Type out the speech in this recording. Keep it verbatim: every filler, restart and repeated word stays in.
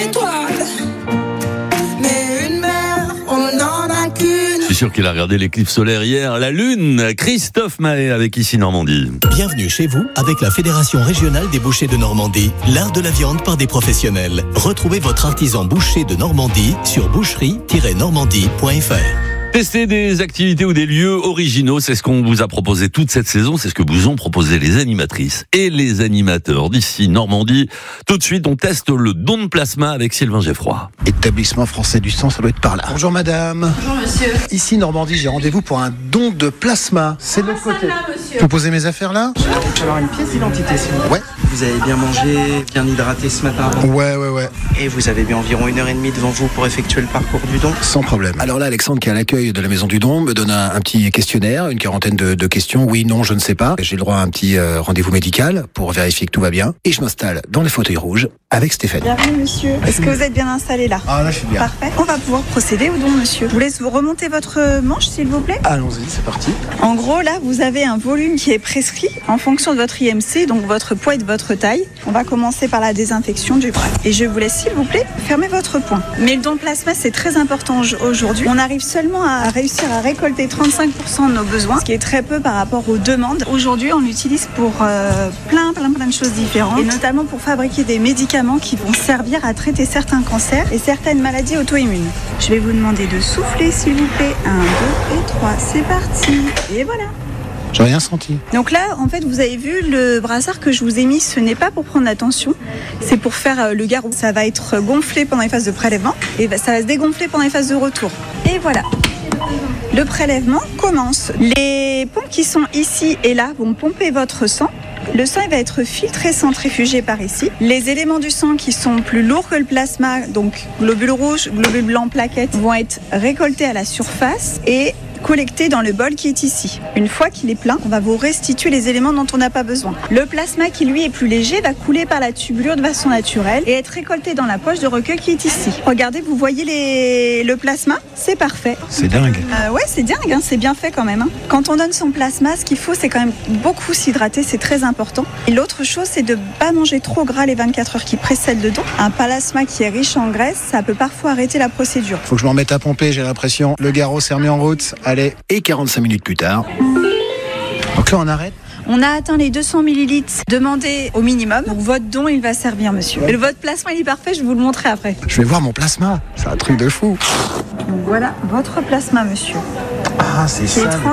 Je suis sûr qu'il a regardé l'éclipse solaire hier. La Lune, Christophe Mahé avec Ici Normandie. Bienvenue chez vous avec la Fédération Régionale des Bouchers de Normandie. L'art de la viande par des professionnels. Retrouvez votre artisan boucher de Normandie sur boucherie tiret normandie point f r. Tester des activités ou des lieux originaux, c'est ce qu'on vous a proposé toute cette saison, c'est ce que vous ont proposé les animatrices et les animateurs d'Ici Normandie. Tout de suite, on teste le don de plasma avec Sylvain Geffroy. Établissement français du sang, ça doit être par là. Bonjour madame. Bonjour monsieur. Ici Normandie, j'ai rendez-vous pour un don de plasma. C'est de l'autre côté. Là, monsieur. Vous posez mes affaires là ? Il va falloir une pièce d'identité, s'il vous plaît. Ouais. Vous avez bien mangé, bien hydraté ce matin avant. Ouais, ouais, ouais. Et vous avez bien environ une heure et demie devant vous pour effectuer le parcours du don. Sans problème. Alors là, Alexandre, qui est à l'accueil de la Maison du Don, me donne un, un petit questionnaire, une quarantaine de, de questions. Oui, non, je ne sais pas. J'ai le droit à un petit euh, rendez-vous médical pour vérifier que tout va bien. Et je m'installe dans les fauteuils rouges avec Stéphanie. Bienvenue monsieur. Est-ce que vous êtes bien installé là ? Ah là, je suis bien. Parfait. On va pouvoir procéder au don monsieur. Je vous laisse vous remonter votre manche s'il vous plaît. Allons-y, c'est parti. En gros là, vous avez un volume qui est prescrit en fonction de votre I M C, donc votre poids et de votre taille. On va commencer par la désinfection du bras. Et je vous laisse s'il vous plaît fermer votre poing. Mais le don de plasma c'est très important aujourd'hui. On arrive seulement à réussir à récolter trente-cinq pour cent de nos besoins, ce qui est très peu par rapport aux demandes. Aujourd'hui, on l'utilise pour euh, plein, plein, plein de choses différentes, et notamment pour fabriquer des médicaments qui vont servir à traiter certains cancers et certaines maladies auto-immunes. Je vais vous demander de souffler, s'il vous plaît. un, deux et trois. C'est parti. Et voilà. J'ai rien senti. Donc là, en fait, vous avez vu le brassard que je vous ai mis, ce n'est pas pour prendre la tension, c'est pour faire le garrot. Ça va être gonflé pendant les phases de prélèvement et ça va se dégonfler pendant les phases de retour. Et voilà. Le prélèvement commence. Les pompes qui sont ici et là vont pomper votre sang. Le sang il va être filtré, centrifugé par ici. Les éléments du sang qui sont plus lourds que le plasma, donc globules rouges, globules blancs, plaquettes, vont être récoltés à la surface et collecté dans le bol qui est ici. Une fois qu'il est plein, on va vous restituer les éléments dont on n'a pas besoin. Le plasma qui lui est plus léger va couler par la tubulure de façon naturelle et être récolté dans la poche de recueil qui est ici. Regardez, vous voyez les... le plasma, c'est parfait. C'est dingue. Euh, ouais, c'est dingue, hein, c'est bien fait quand même. Hein. Quand on donne son plasma, ce qu'il faut, c'est quand même beaucoup s'hydrater, c'est très important. Et l'autre chose, c'est de ne pas manger trop gras les vingt-quatre heures qui précèdent le don. Un plasma qui est riche en graisse, ça peut parfois arrêter la procédure. Faut que je m'en remette à pomper, j'ai l'impression. Le garrot s'est remis en route. Allez, et quarante-cinq minutes plus tard. Donc là, on arrête. On a atteint les deux cents millilitres demandés au minimum. Donc votre don, il va servir, monsieur. Et votre plasma, il est parfait, je vais vous le montrer après. Je vais voir mon plasma. C'est un truc de fou. Donc voilà votre plasma, monsieur. Ah, c'est ça.